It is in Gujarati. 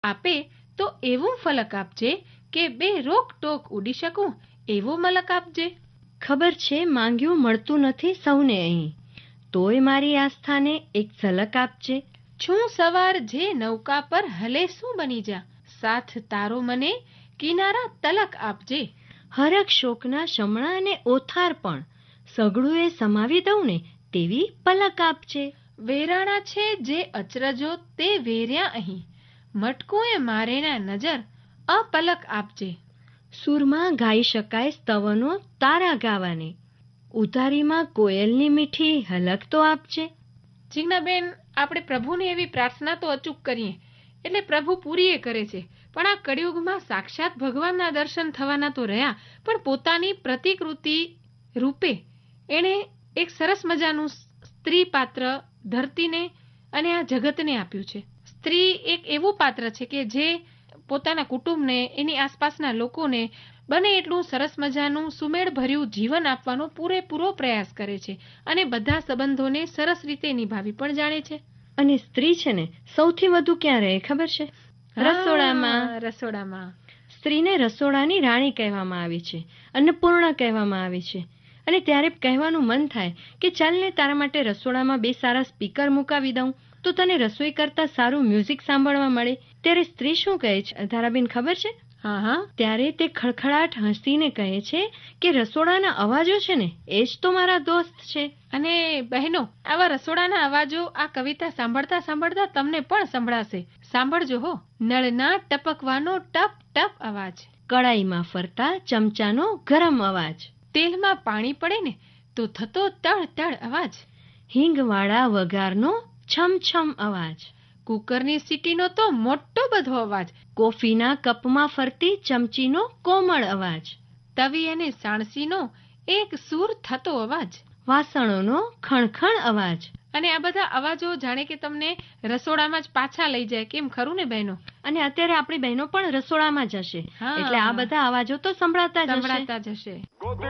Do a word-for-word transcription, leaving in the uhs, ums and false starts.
આપે તો એવું ફલક આપજે કે બે રોક ટોક ઉડી શકું, એવો મલક આપજે. ખબર છે માંગ્યું મળતું નથી સૌને અહીં, તોય મારી આસ્થાને એક ઝલક આપજે. છું સવાર જે નૌકા પર હલે શું બની જા, સાથ તારો મને કિનારા તલક આપજે. હરખ શોકના શમણા અને ઓથાર પણ સઘળું એ સમાવી દઉં ને તેવી પલક આપજે. વેરાણા છે જે અચરજો તે વેર્યા અહીં, મટકું એ મારેના નજર અપલક આપજે. સૂરમાં ગાઈ શકાય સ્તવનો તારા ગાવાને, ઉતારીમાં કોયલની મીઠી હલક તો આપજે. જીજ્ઞાબેન, આપણે પ્રભુને એવી પ્રાર્થના તો અચૂક કરીએ એટલે પ્રભુ પૂરી એ કરે છે, પણ આ કળિયુગમાં સાક્ષાત ભગવાનના દર્શન થવાના તો રહ્યા, પણ પોતાની પ્રતિકૃતિ રૂપે એણે એક સરસ મજાનું સ્ત્રી પાત્ર ધરતીને અને આ જગતને આપ્યું છે. સ્ત્રી એક એવું પાત્ર છે કે જે પોતાના કુટુંબને, એની આસપાસના લોકોને બને એટલું સરસ મજાનું સુમેળભર્યું જીવન આપવાનો પૂરેપૂરો પ્રયાસ કરે છે અને બધા સંબંધોને સરસ રીતે નિભાવી પણ જાણે છે. અને સ્ત્રી છે ને સૌથી વધુ ક્યાં રહે ખબર છે? રસોડામાં. રસોડામાં સ્ત્રીને રસોડાની રાણી કહેવામાં આવી છે, અન્નપૂર્ણા કહેવામાં આવી છે. અને ત્યારે કહેવાનું મન થાય કે ચાલ ને તારા માટે રસોડામાં બે સારા સ્પીકર મુકાવી દઉં તો તને રસોઈ કરતા સારું મ્યુઝિક સાંભળવા મળે. ત્યારે સ્ત્રી શું કહે છે ધારાબેન ખબર છે? હા હા ત્યારે તે ખડખડાટ હસીને કહે છે કે રસોડાના અવાજો છે ને એ જ તો મારા દોસ્ત છે. અને બહેનો, આવા રસોડાના અવાજો આ કવિતા સાંભળતા સાંભળતા તમને પણ સંભળાશે. સાંભળજો હો. નળના ટપકવાનો ટપ ટપ અવાજ, કડાઈમાં ફરતા ચમચાનો ગરમ અવાજ, તેલમાં પાણી પડે ને તો થતો તળ તળ અવાજ, હિંગવાળા વઘારનો છમછમ અવાજ, કુકરની સીટીનો તો મોટો બધો અવાજ, કોફીના કપમાં ફરતી ચમચીનો કોમળ અવાજ, તવી અને સાણસીનો એક સૂર થતો અવાજ, વાસણોનો ખણખણ અવાજ. અને આ બધા અવાજો જાણે કે તમને રસોડામાં જ પાછા લઈ જાય, કેમ ખરું ને બહેનો? અને અત્યારે આપણી બહેનો પણ રસોડામાં જશે એટલે આ બધા અવાજો તો સંભળાતા જ સંભળાતા જશે.